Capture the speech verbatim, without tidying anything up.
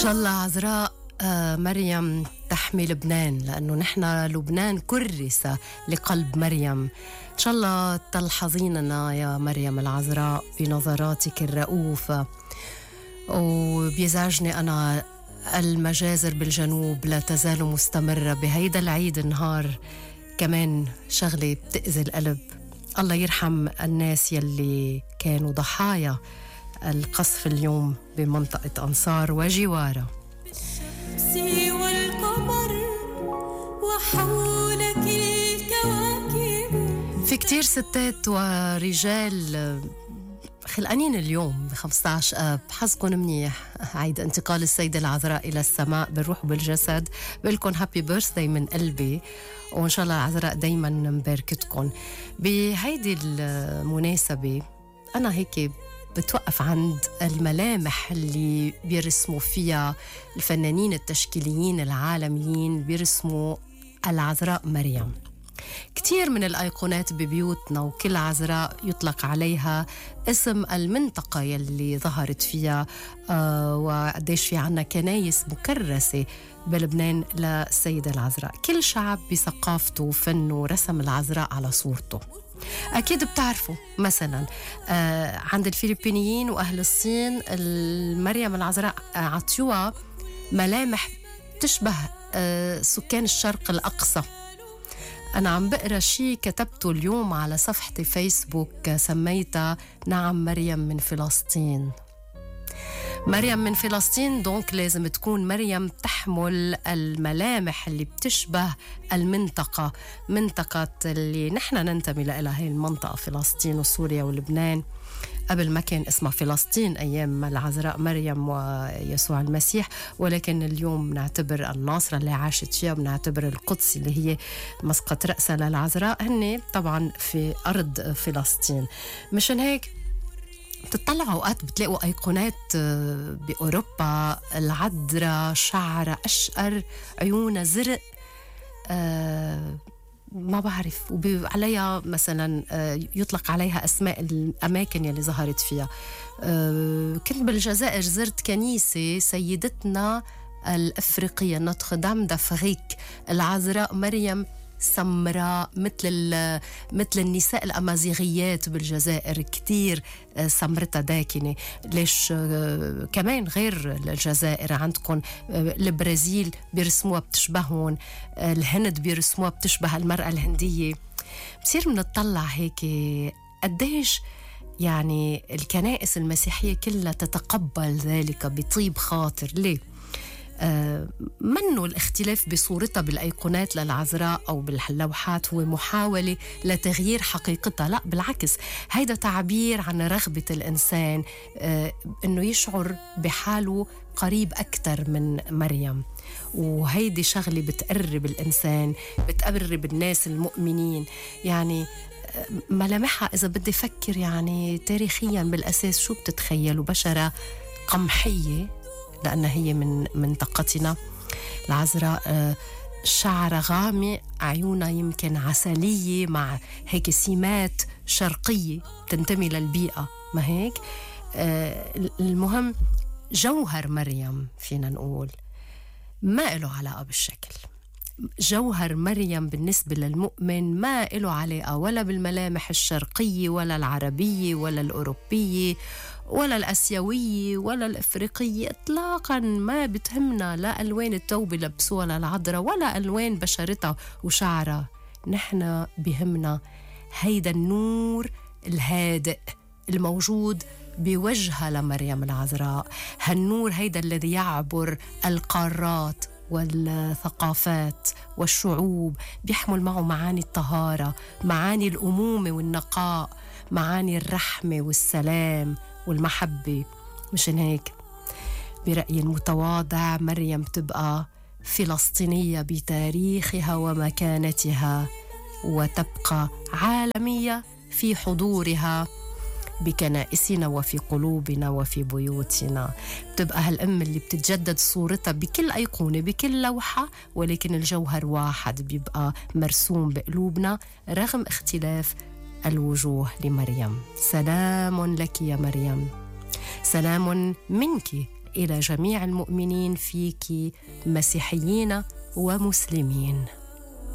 شاء الله عذراء آه مريم تحمي لبنان، لأنه نحن لبنان كرس لقلب مريم. إن شاء الله تلحظيننا يا مريم العذراء بنظراتك الرؤوفة. وبيزعجني أنا المجازر بالجنوب لا تزال مستمرة بهيدا العيد النهار، كمان شغلة بتأذي القلب. الله يرحم الناس يلي كانوا ضحايا القصف اليوم بمنطقة أنصار وجوارها. الشمس والقمر وحولك الكواكب. في كتير ستات ورجال خلقانين اليوم ب خمسة عشر آب، حظكم منيح، عيد انتقال السيدة العذراء إلى السماء بالروح وبالجسد. بقلكن هابي بيرثداي من قلبي، وإن شاء الله العذراء دايما مباركتكم. بهيدي المناسبة أنا هيك بتوقف عند الملامح اللي بيرسموا فيها الفنانين التشكيليين العالميين، بيرسموا العذراء مريم. كتير من الأيقونات ببيوتنا وكل عذراء يطلق عليها اسم المنطقة يلي ظهرت فيها، آه وقديش في عنا كنايس مكرسة بلبنان للسيدة العذراء. كل شعب بثقافته وفنه ورسم العذراء على صورته. أكيد بتعرفوا مثلا آه عند الفلبينيين وأهل الصين المريم العذراء عطيوها ملامح تشبه آه سكان الشرق الأقصى. أنا عم بقرأ شي كتبته اليوم على صفحتي فيسبوك، سميتها نعم مريم من فلسطين. مريم من فلسطين دونك لازم تكون مريم تحمل الملامح اللي بتشبه المنطقة، منطقة اللي نحن ننتمي لها، هي المنطقة فلسطين وسوريا ولبنان. قبل ما كان اسمها فلسطين أيام العذراء مريم ويسوع المسيح، ولكن اليوم نعتبر الناصرة اللي عاشت فيها، بنعتبر القدس اللي هي مسقط رأسها للعذراء هن طبعا في أرض فلسطين. مشان هيك بتطلعوا أوقات بتلاقوا أيقونات بأوروبا العذراء شعرها أشقر، عيونها زرق، آه ما بعرف، وعليها مثلا يطلق عليها أسماء الأماكن يلي ظهرت فيها. كنت بالجزائر زرت كنيسة سيدتنا الأفريقية نوتر دام دافريك، العذراء مريم سمراء مثل مثل النساء الأمازيغيات بالجزائر، كتير سمرتها داكنة. ليش كمان غير الجزائر عندكم البرازيل بيرسموها بتشبههم، الهند بيرسموها بتشبه المرأة الهندية. بصير منطلع هيك قديش يعني الكنائس المسيحية كلها تتقبل ذلك بطيب خاطر. ليه؟ آه منه الاختلاف بصورتها بالأيقونات للعذراء أو باللوحات هو محاولة لتغيير حقيقتها، لا بالعكس، هيدا تعبير عن رغبة الإنسان آه إنه يشعر بحاله قريب أكتر من مريم. وهيدي شغلة بتقرب الإنسان، بتقرب الناس المؤمنين. يعني ملامحها إذا بدي فكر يعني تاريخيا بالأساس شو بتتخيلوا؟ بشرة قمحية لأنها هي من منطقتنا. العذراء شعر غامق، عيونها يمكن عسلية مع هيك سمات شرقية تنتمي للبيئة، ما هيك؟ المهم جوهر مريم فينا نقول ما له علاقة بالشكل. جوهر مريم بالنسبة للمؤمن ما له علاقة ولا بالملامح الشرقية ولا العربية ولا الأوروبية ولا الأسيوية ولا الأفريقية إطلاقا. ما بتهمنا لا ألوان التوب لبسوها للعذراء ولا ألوان بشرتها وشعرها. نحن بهمنا هيدا النور الهادئ الموجود بوجهها لمريم العذراء، هالنور هيدا الذي يعبر القارات والثقافات والشعوب، بيحمل معه معاني الطهارة، معاني الأمومة والنقاء، معاني الرحمة والسلام والمحبة. مشان هيك برأيي المتواضع مريم تبقى فلسطينية بتاريخها ومكانتها، وتبقى عالمية في حضورها بكنائسنا وفي قلوبنا وفي بيوتنا. بتبقى هالأم اللي بتتجدد صورتها بكل أيقونة بكل لوحة، ولكن الجوهر واحد بيبقى مرسوم بقلوبنا رغم اختلاف الوجوه لمريم. سلام لك يا مريم، سلام منك إلى جميع المؤمنين فيك مسيحيين ومسلمين.